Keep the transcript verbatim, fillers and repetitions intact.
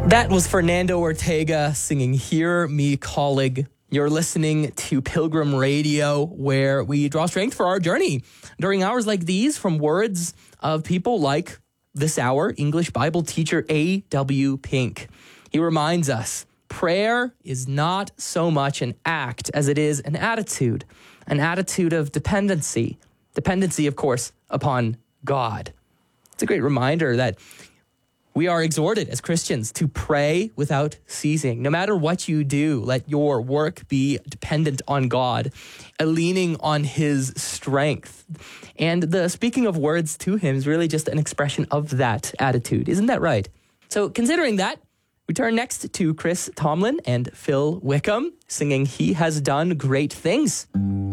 That was Fernando Ortega singing Hear Me Calling. You're listening to Pilgrim Radio, where we draw strength for our journey during hours like these from words of people like this hour, English Bible teacher A W Pink. He reminds us, prayer is not so much an act as it is an attitude, an attitude of dependency. Dependency, of course, upon God. It's a great reminder that we are exhorted as Christians to pray without ceasing. No matter what you do, let your work be dependent on God, leaning on his strength. And the speaking of words to him is really just an expression of that attitude. Isn't that right? So considering that, we turn next to Chris Tomlin and Phil Wickham singing He Has Done Great Things.